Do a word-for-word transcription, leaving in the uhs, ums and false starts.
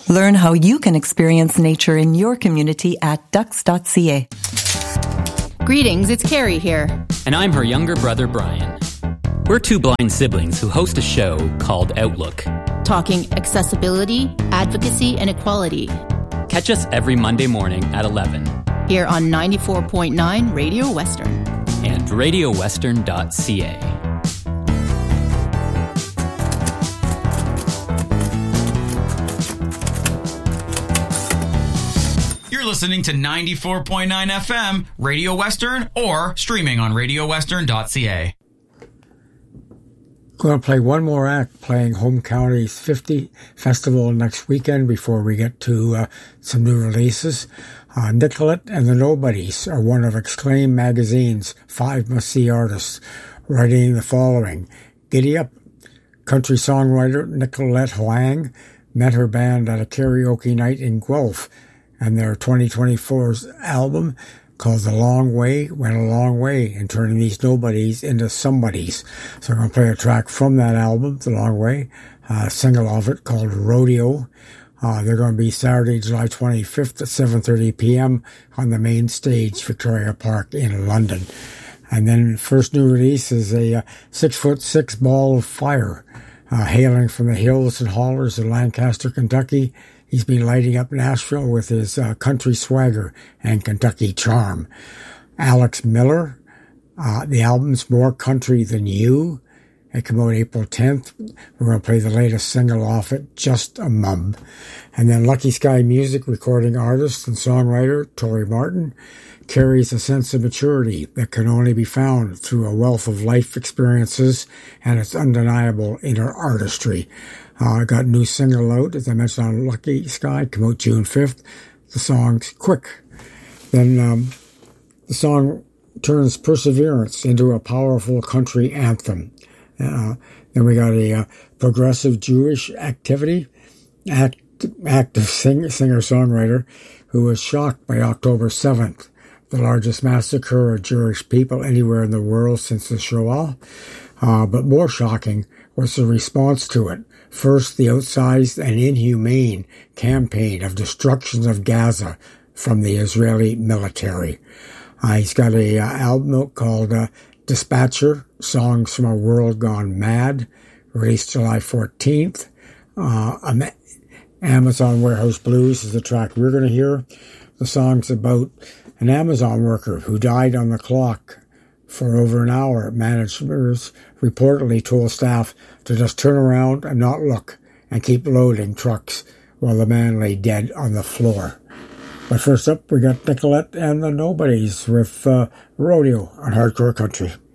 Learn how you can experience nature in your community at ducks dot c a. Greetings, it's Carrie here. And I'm her younger brother, Brian. We're two blind siblings who host a show called Outlook. Talking accessibility, advocacy, and equality. Catch us every Monday morning at eleven. Here on ninety-four point nine Radio Western. And radio western dot c a. You're listening to ninety-four point nine F M, Radio Western, or streaming on radio western dot c a. Going to play one more act playing Home County's fifty Festival next weekend before we get to uh, some new releases. Uh, Nicolette and the Nobodies are one of Exclaim magazine's five must-see artists, writing the following. Giddy Up. Country songwriter Nicolette Huang met her band at a karaoke night in Guelph, and their twenty twenty-four's album called The Long Way went a long way in turning these nobodies into somebodies. So I'm going to play a track from that album, The Long Way, a single of it called Rodeo. Uh, they're going to be Saturday, July twenty-fifth at seven thirty p.m. on the main stage, Victoria Park in London. And then first new release is a uh, six-foot-six ball of fire, uh, hailing from the hills and hollers of Lancaster, Kentucky. He's been lighting up Nashville with his uh, country swagger and Kentucky charm. Alex Miller, uh, the album's More Country Than You. It came out April tenth. We're going to play the latest single off it, Just a Mum. And then Lucky Sky Music recording artist and songwriter Tori Martin carries a sense of maturity that can only be found through a wealth of life experiences and its undeniable inner artistry. I uh, got a new single out, as I mentioned, on Lucky Sky, come out June fifth. The song's Quick. Then um, the song turns Perseverance into a powerful country anthem. Uh, then we got a uh, progressive Jewish activity, act, active sing, singer-songwriter who was shocked by October seventh, the largest massacre of Jewish people anywhere in the world since the Shoah. Uh, but more shocking was the response to it. First, the outsized and inhumane campaign of destruction of Gaza from the Israeli military. Uh, he's got a uh, album called uh, Dispatcher, Songs from a World Gone Mad, released July fourteenth. Uh, Amazon Warehouse Blues is the track we're going to hear. The song's about an Amazon worker who died on the clock for over an hour. Managers reportedly told staff to just turn around and not look and keep loading trucks while the man lay dead on the floor. But first up, we got Nicolette and the Nobodies with uh, Rodeo on Hardcore Country.